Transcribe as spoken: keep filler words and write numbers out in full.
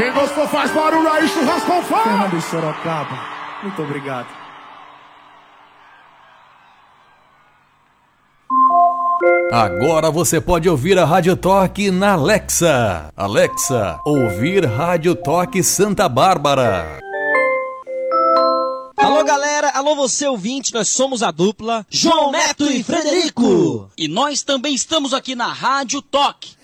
Quem gostou faz barulho aí, churrasco com fogo. Fernando de Sorocaba, muito obrigado. Agora você pode ouvir a Rádio Toque na Alexa. Alexa, ouvir Rádio Toque Santa Bárbara. Alô galera, alô você ouvinte, nós somos a dupla João Neto e Frederico. E nós também estamos aqui na Rádio Toque.